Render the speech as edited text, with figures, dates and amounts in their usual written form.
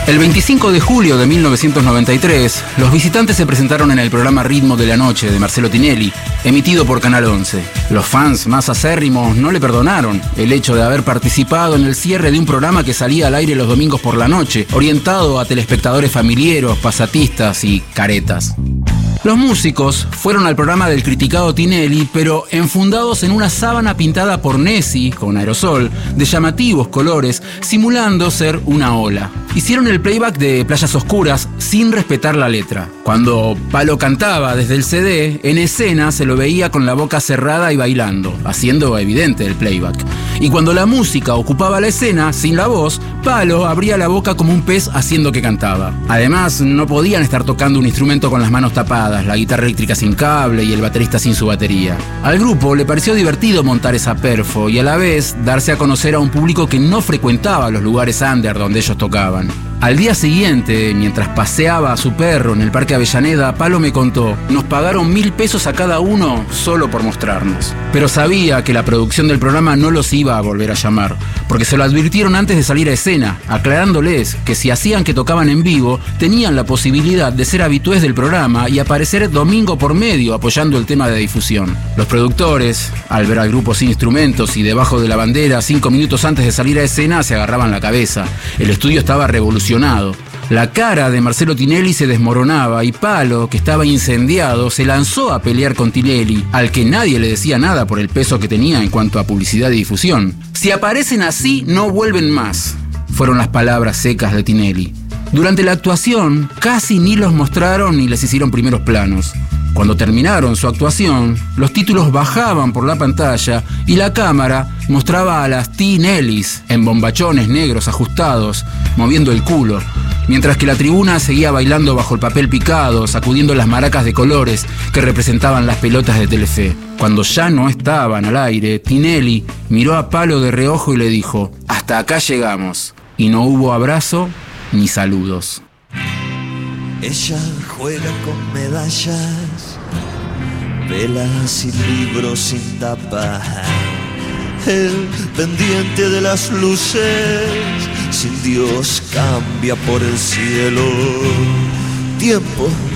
El 25 de julio de 1993, los visitantes se presentaron en el programa Ritmo de la Noche de Marcelo Tinelli, emitido por Canal 11. Los fans más acérrimos no le perdonaron el hecho de haber participado en el cierre de un programa que salía al aire los domingos por la noche, orientado a telespectadores familiares, pasatistas y caretas. Los músicos fueron al programa del criticado Tinelli, pero enfundados en una sábana pintada por Nessi, con aerosol, de llamativos colores, simulando ser una ola. Hicieron el playback de Playas Oscuras sin respetar la letra. Cuando Palo cantaba desde el CD, en escena se lo veía con la boca cerrada y bailando, haciendo evidente el playback. Y cuando la música ocupaba la escena, sin la voz, Palo abría la boca como un pez haciendo que cantaba. Además, no podían estar tocando un instrumento con las manos tapadas, la guitarra eléctrica sin cable y el baterista sin su batería. Al grupo le pareció divertido montar esa perfo y a la vez darse a conocer a un público que no frecuentaba los lugares under donde ellos tocaban. Al día siguiente, mientras paseaba a su perro en el Parque Avellaneda, Palo me contó: nos pagaron 1.000 pesos a cada uno solo por mostrarnos. Pero sabía que la producción del programa no los iba a volver a llamar, porque se lo advirtieron antes de salir a escena, aclarándoles que si hacían que tocaban en vivo, tenían la posibilidad de ser habitués del programa y aparecer domingo por medio apoyando el tema de difusión. Los productores, al ver al grupo sin instrumentos y debajo de la bandera 5 minutos antes de salir a escena, se agarraban la cabeza. El estudio estaba revolucionado. La cara de Marcelo Tinelli se desmoronaba y Palo, que estaba incendiado, se lanzó a pelear con Tinelli, al que nadie le decía nada por el peso que tenía en cuanto a publicidad y difusión. Si aparecen así, no vuelven más, fueron las palabras secas de Tinelli. Durante la actuación, casi ni los mostraron ni les hicieron primeros planos. Cuando terminaron su actuación, los títulos bajaban por la pantalla y la cámara mostraba a las Tinellis en bombachones negros ajustados, moviendo el culo, mientras que la tribuna seguía bailando bajo el papel picado, sacudiendo las maracas de colores que representaban las pelotas de Telefe. Cuando ya no estaban al aire, Tinelli miró a Palo de reojo y le dijo: hasta acá llegamos. Y no hubo abrazo ni saludos. Ella juega con medallas, velas y libros sin tapa. El pendiente de las luces, sin Dios cambia por el cielo. Tiempo